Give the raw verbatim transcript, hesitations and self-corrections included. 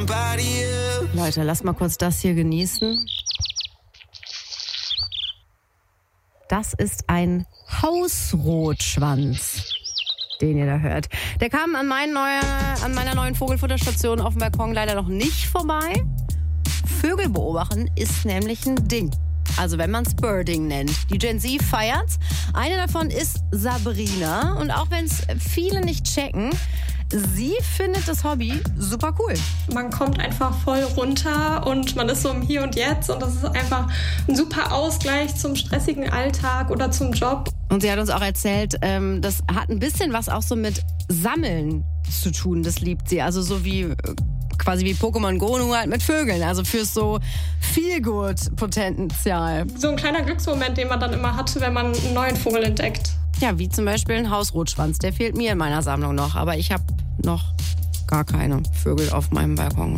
somebody else. Leute, lasst mal kurz das hier genießen. Das ist ein Hausrotschwanz, den ihr da hört. Der kam an, mein neue, an meiner neuen Vogelfutterstation auf dem Balkon leider noch nicht vorbei. Vögel beobachten ist nämlich ein Ding. Also wenn man es Birding nennt. Die Gen Z feiert's. Eine davon ist Sabrina. Und auch wenn es viele nicht checken, sie findet das Hobby super cool. Man kommt einfach voll runter und man ist so im Hier und Jetzt. Und das ist einfach ein super Ausgleich zum stressigen Alltag oder zum Job. Und sie hat uns auch erzählt, ähm, das hat ein bisschen was auch so mit Sammeln zu tun. Das liebt sie. Also so wie... quasi wie Pokémon Go, nur halt mit Vögeln. Also fürs so Feelgood-Potenzial. So ein kleiner Glücksmoment, den man dann immer hat, wenn man einen neuen Vogel entdeckt. Ja, wie zum Beispiel ein Hausrotschwanz. Der fehlt mir in meiner Sammlung noch. Aber ich habe noch gar keine Vögel auf meinem Balkon.